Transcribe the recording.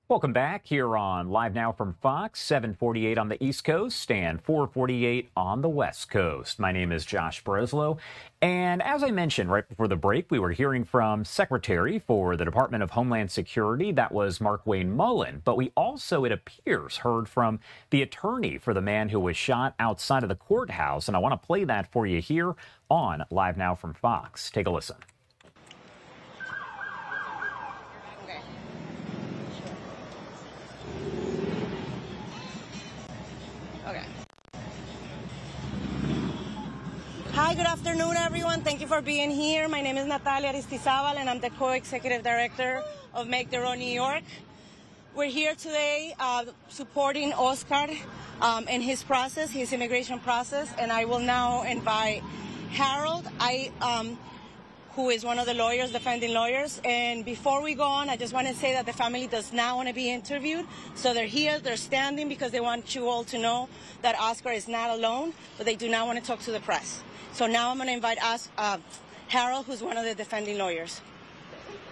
Welcome back here on Live Now from Fox, 7:48 on the East Coast and 4:48 on the West Coast. My name is Josh Breslow, and as I mentioned right before the break, we were hearing from Secretary for the Department of Homeland Security. That was Markwayne Mullin, but we also, it appears, heard from the attorney for the man who was shot outside of the courthouse, and I want to play that for you here on Live Now from Fox. Take a listen. Hi, good afternoon, everyone. Thank you for being here. My name is Natalia Aristizabal, and I'm the co-executive director of Make the Road New York. We're here today supporting Oscar in his process, his immigration process, and I will now invite Harold, who is one of the lawyers, defending lawyers. And before we go on, I just want to say that the family does not want to be interviewed. So they're here, they're standing because they want you all to know that Oscar is not alone, but they do not want to talk to the press. So now I'm going to invite Harold, who's one of the defending lawyers.